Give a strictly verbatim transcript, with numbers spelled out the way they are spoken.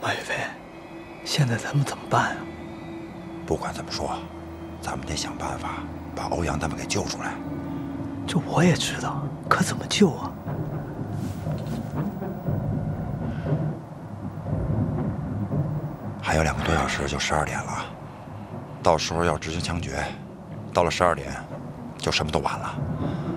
马宇飞，现在咱们怎么办啊？ 不管怎么说，咱们得想办法把欧阳他们给救出来。 这我也知道，可怎么救啊？ 还有两个多小时就十二点了，到时候要执行枪决，到了十二点，就什么都晚了。